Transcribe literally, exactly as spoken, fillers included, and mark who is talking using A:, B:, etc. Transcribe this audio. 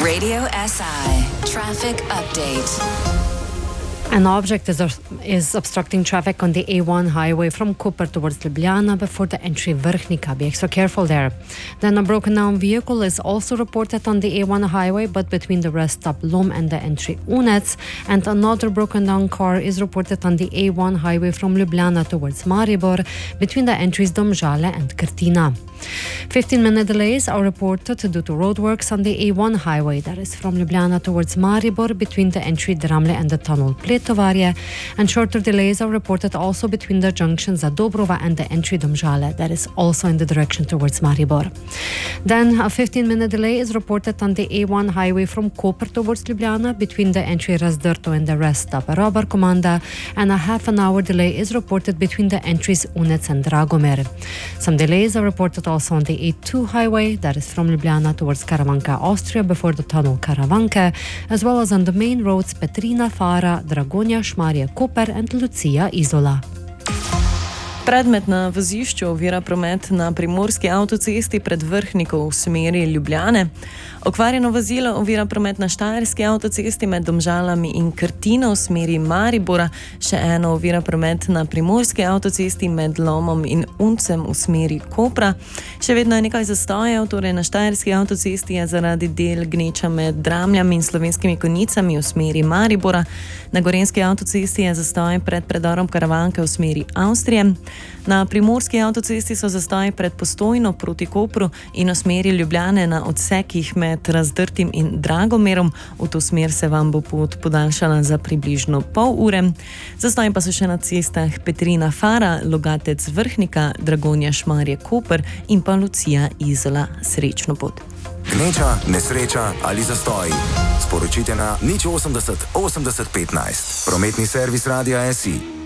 A: Radio S I Traffic Update.
B: An object is, is obstructing traffic on the A one highway from Koper towards Ljubljana before the entry Vrhnika. Be extra careful there. Then a broken down vehicle is also reported on the A one highway, but between the rest stop Lom and the entry Unec. And another broken down car is reported on the A one highway from Ljubljana towards Maribor, between the entries Domžale and Krtina. fifteen minute delays are reported due to roadworks on the A one highway, that is from Ljubljana towards Maribor, between the entry Dramlje and the tunnel Pletovarje, and shorter delays are reported also between the junctions Dobrova and the entry Domžale, that is also in the direction towards Maribor. Then a fifteen minute delay is reported on the A one highway from Koper towards Ljubljana, between the entry Razdrto and the rest stop Robar Komanda, and a half an hour delay is reported between the entries Unec and Dragomer. Some delays are reported also on the A two highway, that is from Ljubljana towards Karavanka, Austria, before the tunnel Karavanke, as well as on the main roads Petrina, Fara, Dragonja, Šmarje, Koper and Lucija, Izola.
C: Predmet na vozišču ovira promet na primorski avtocesti pred Vrhniko v smeri Ljubljane. Okvarjeno vozilo ovira promet na štajerski avtocesti med Domžalami in Krtino v smeri Maribora. Še eno ovira promet na primorski avtocesti med Lomom in Uncem v smeri Kopra. Še vedno je nekaj zastojev, torej na štajerski avtocesti je zaradi del gneča med Dramljami in Slovenskimi Konjicami v smeri Maribora. Na gorenski avtocesti je zastoj pred predorom Karavanke v smeri Avstrije. Na primorski avtocesti so zastoji pred Postojno proti Kopru in v smeri Ljubljane na odsekih med Razdrtim in Dragomerom. V to smer se vam bo pot podaljšala za približno pol ure. Zastoji pa so še na cestah Petrina, Fara, Logatec, Vrhnika, Dragonja, Šmarje, Koper in pa Lucija, Izola. Srečno pot.
D: Gneča, nesreča ali zastoj. Sporočite na nič osemdeset osemdeset petnajst. Prometni servis Radia S I.